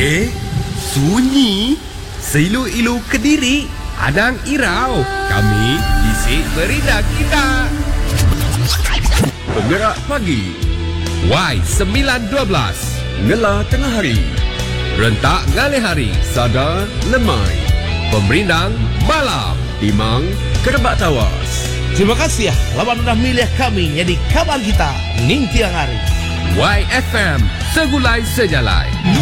Sunyi? Seilu-ilu Kediri, Adang Irau. Kami isi berita kita. Penggerak pagi, Y912, Ngela tengah hari, Rentak Ngalih Hari, Sadar lemai, Pemberindang Malam. Timang kerebak tawas. Terima kasih ya lawan dah milih kami jadi kawan kita Ning Tiang Hari. YFM, segulai sejalai.